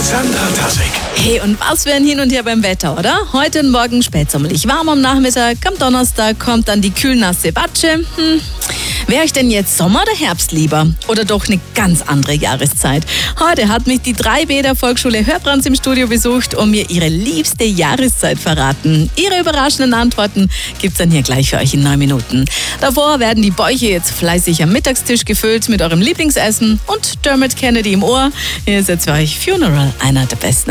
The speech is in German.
Sandra Tassek. Hey, und was für ein Hin und Her beim Wetter, oder? Heute und morgen spätsommerlich warm am Nachmittag, am Donnerstag kommt dann die kühlnasse Batsche. Wäre ich denn jetzt Sommer oder Herbst lieber? Oder doch eine ganz andere Jahreszeit? Heute hat mich die 3B der Volksschule Hörbrands im Studio besucht und mir ihre liebste Jahreszeit verraten. Ihre überraschenden Antworten gibt's dann hier gleich für euch in 9 Minuten. Davor werden die Bäuche jetzt fleißig am Mittagstisch gefüllt mit eurem Lieblingsessen und Dermot Kennedy im Ohr. Hier ist jetzt für euch Funeral, einer der besten